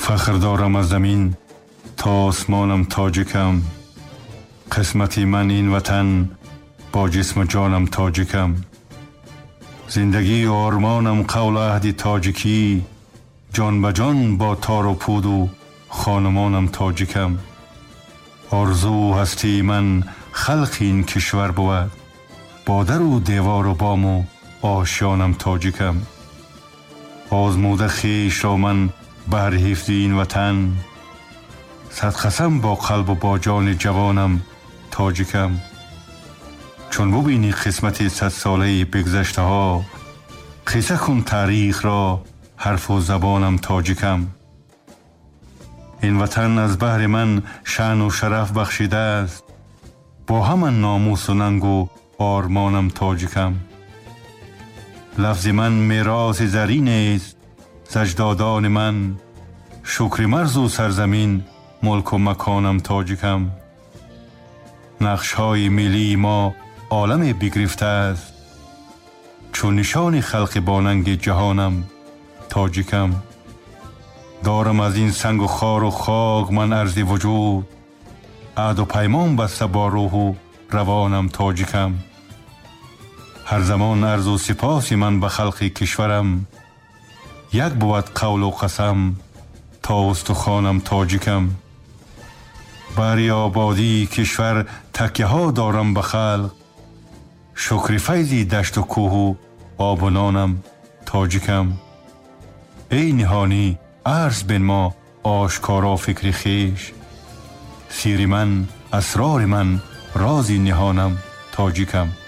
فخر دارم از زمین تا آسمانم تاجیکم. قسمتی من این وطن، با جسم جانم تاجیکم. زندگی و آرمانم قول عهد تاجیکی، جان به جان با تار و پود و خانمانم تاجیکم. آرزو و هستی من خلق این کشور بود، با در و دیوار و بام و آشیانم تاجیکم. آزموده خویش را من بهر حفظ این وطن، صد قسم با قلب و با جان جوانم تاجیکم. چون ببینی قسمت 100 ساله بگذشته ها، قصه کن تاریخ را، حرف و زبانم تاجیکم. این وطن از بهر من شأن و شرف بخشیده است، با همان ناموس و ننگ و آرمانم تاجیکم. لفظ من میراث زرین است ز اجدادان من، شکر مرز و سرزمین ملک و مکانم تاجیکم. نقش های ملی ما عالم بگرفته است، چون نشان خلق باننگ جهانم تاجیکم. دارم از این سنگ و خار و خاک من عرض وجود، عهد و پیمان بسته با روح و روانم تاجیکم. هر زمان عرض و سپاس من به خلق کشورم، یک بود قول و قسم تا استخوانم تاجیکم. بر آبادی کشور تکیه ها دارم به خلق، شکر فیضی دشت و کوه و آب و نانم تاجیکم. ای نهانی عرض بین ما آشکارا فکر خویش، سیر من اسرار من رازی نهانم تاجیکم.